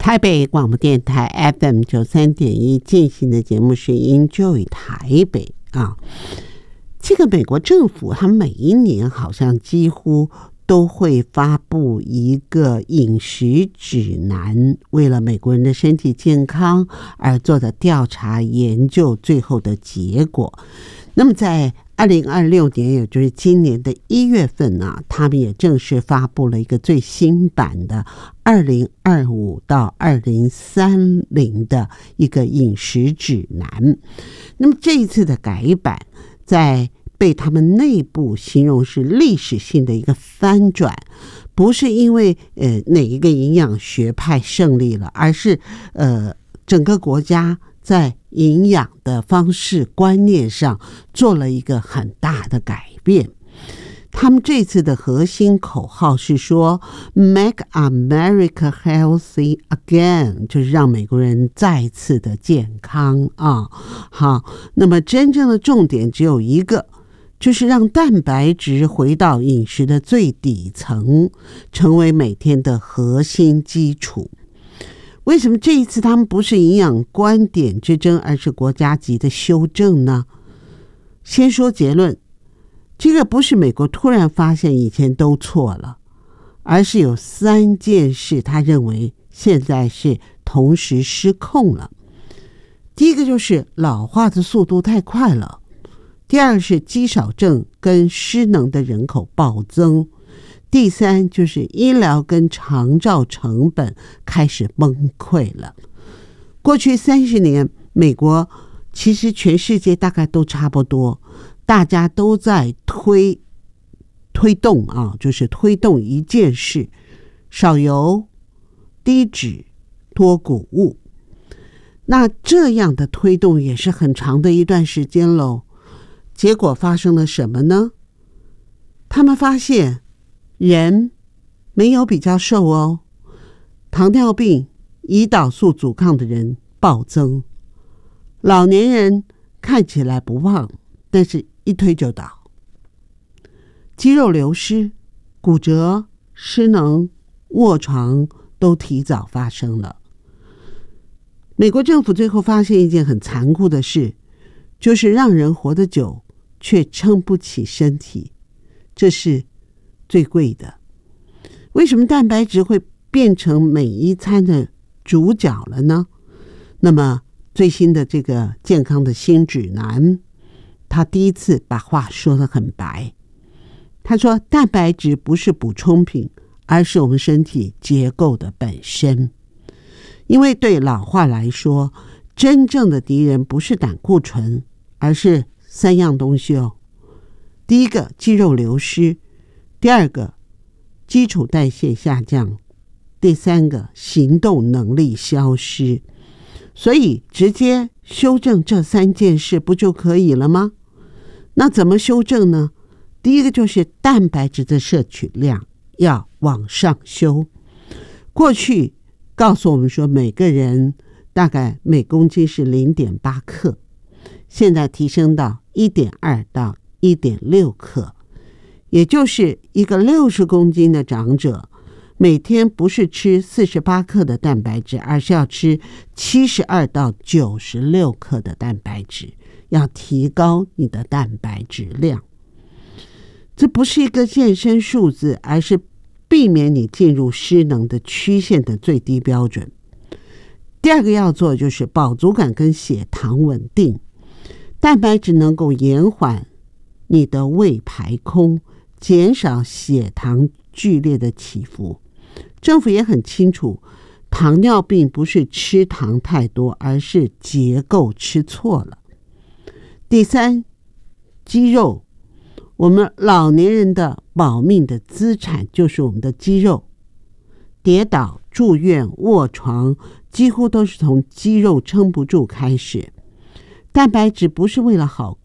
台北广播电台 FM93.1 进行的节目是 Enjoy 台北啊。这个美国政府它每一年好像几乎都会发布一个饮食指南，为了美国人的身体健康而做的调查研究最后的结果。那么在2026年，也就是今年的1月份啊，他们也正式发布了一个最新版的2025到2030的一个饮食指南。那么这一次的改版在被他们内部形容是历史性的一个翻转，不是因为哪一个营养学派胜利了，而是整个国家在营养的方式观念上做了一个很大的改变。他们这次的核心口号是说 Make America Healthy Again， 就是让美国人再次的健康啊。好，那么真正的重点只有一个，就是让蛋白质回到饮食的最底层，成为每天的核心基础。为什么这一次他们不是营养观点之争，而是国家级的修正呢？先说结论，这个不是美国突然发现以前都错了，而是有3件事他认为现在是同时失控了。第一个就是老化的速度太快了，第二是肌少症跟失能的人口暴增，第三就是医疗跟长照成本开始崩溃了。过去30年，美国其实全世界大概都差不多，大家都在推动啊，就是推动一件事：少油、低脂、多谷物。那这样的推动也是很长的一段时间喽。结果发生了什么呢？他们发现人没有比较瘦哦，糖尿病、胰岛素阻抗的人暴增，老年人看起来不胖，但是一推就倒，肌肉流失、骨折、失能、卧床都提早发生了。美国政府最后发现一件很残酷的事，就是让人活得久却撑不起身体，这是最贵的。为什么蛋白质会变成每一餐的主角了呢？那么最新的这个健康的新指南，他第一次把话说得很白。他说蛋白质不是补充品，而是我们身体结构的本身。因为对老化来说，真正的敌人不是胆固醇，而是3样东西哦。第一个，肌肉流失；第二个，基础代谢下降；第三个，行动能力消失。所以直接修正这3件事不就可以了吗？那怎么修正呢？第一个就是蛋白质的摄取量要往上修。过去告诉我们说每个人大概每公斤是 0.8 克，现在提升到 1.2 到 1.6 克，也就是一个60公斤的长者每天不是吃48克的蛋白质，而是要吃72到96克的蛋白质，要提高你的蛋白质量。这不是一个健身数字，而是避免你进入失能的曲线的最低标准。第二个要做就是饱足感跟血糖稳定。蛋白质能够延缓你的胃排空，减少血糖剧烈的起伏。政府也很清楚，糖尿病不是吃糖太多，而是结构吃错了。第三，肌肉。我们老年人的保命的资产就是我们的肌肉，跌倒、住院、卧床几乎都是从肌肉撑不住开始。蛋白质不是为了好